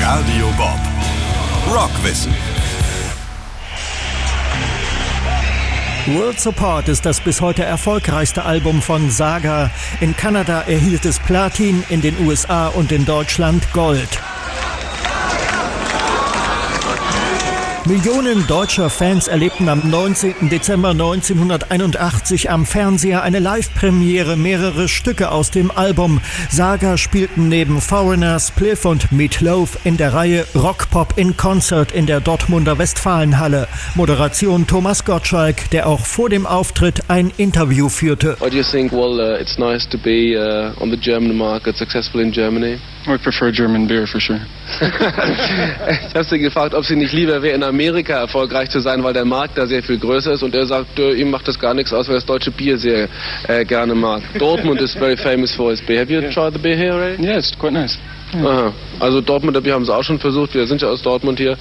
Radio Bob. Rockwissen. World Support ist das bis heute erfolgreichste Album von Saga. In Kanada erhielt es Platin, in den USA und in Deutschland Gold. Millionen deutscher Fans erlebten am 19. Dezember 1981 am Fernseher eine Live-Premiere, mehrere Stücke aus dem Album. Saga spielten neben Foreigner, Spliff und Meat Loaf in der Reihe Rock Pop in Concert in der Dortmunder Westfalenhalle. Moderation Thomas Gottschalk, der auch vor dem Auftritt ein Interview führte. What do you think? Well, it's nice to be on the German market, successful in Germany. I prefer German beer for sure. Ich habe sie gefragt, ob sie nicht lieber wäre, in Amerika erfolgreich zu sein, weil der Markt da sehr viel größer ist. Und er sagt, ihm macht das gar nichts aus, weil er das deutsche Bier sehr gerne mag. Dortmund is very famous for its beer. Have you tried the beer here, Ray? Yeah, it's quite nice. Aha. Also Dortmunder Bier haben sie auch schon versucht. Wir sind ja aus Dortmund hier.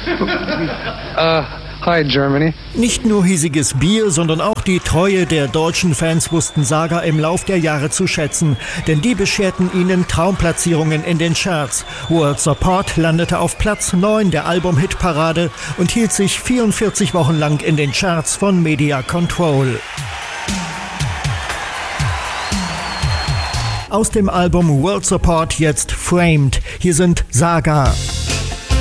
Hi Germany. Nicht nur hiesiges Bier, sondern auch die Treue der deutschen Fans wussten Saga im Lauf der Jahre zu schätzen. Denn die bescherten ihnen Traumplatzierungen in den Charts. World Support landete auf Platz 9 der Album-Hitparade und hielt sich 44 Wochen lang in den Charts von Media Control. Aus dem Album World Support jetzt Framed. Hier sind Saga.